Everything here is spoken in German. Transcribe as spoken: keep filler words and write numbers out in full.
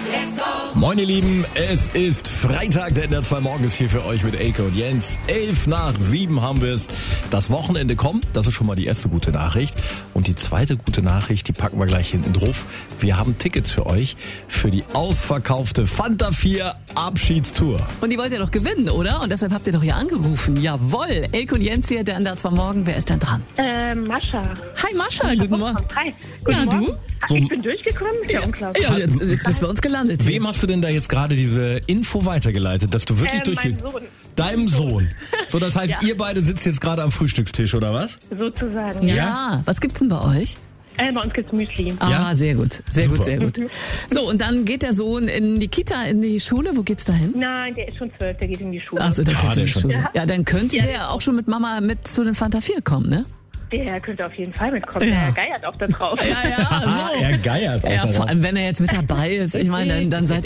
Moin ihr Lieben, es ist Freitag, der N D R zwei Morgen ist hier für euch mit Elke und Jens. Elf nach sieben haben wir es. Das Wochenende kommt, das ist schon mal die erste gute Nachricht. Und die zweite gute Nachricht, die packen wir gleich hinten drauf. Wir haben Tickets für euch für die ausverkaufte Fanta vier Abschiedstour. Und die wollt ihr doch gewinnen, oder? Und deshalb habt ihr doch hier angerufen. Jawohl, Elke und Jens hier, der N D R zwei Morgen. Wer ist denn dran? Äh, Mascha. Hi Mascha, guten Morgen. Hi. Guten Na, Morgen. du? Ach, ich bin durchgekommen? Ist ja, unglaublich. Ja, jetzt, jetzt bist du bei uns gelandet. Hier. Wem hast du denn da jetzt gerade diese Info weitergeleitet, dass du wirklich Äh, durch... mein Sohn. Deinem Sohn. So, das heißt, Ja. ihr beide sitzt jetzt gerade am Frühstückstisch, oder was? Sozusagen, Ja. ja. ja, was gibt's denn bei euch? Äh, bei uns gibt's Müsli. Ah, Ja? sehr gut, sehr Super. gut, sehr gut. So, und dann geht der Sohn in die Kita, in die Schule. Wo geht's da hin? Nein, der ist schon zwölf, der geht in die Schule. Achso, der Ja, geht der in die schon. Schule. Ja. Ja, dann könnte Ja. der auch schon mit Mama mit zu den Fanta vier kommen, ne? Der könnte auf jeden Fall mitkommen. Ja. Der geiert auch da drauf. Ja, ja, Ah, so. er geiert. Ja, Alter. vor allem, wenn er jetzt mit dabei ist. Ich meine, dann, dann seid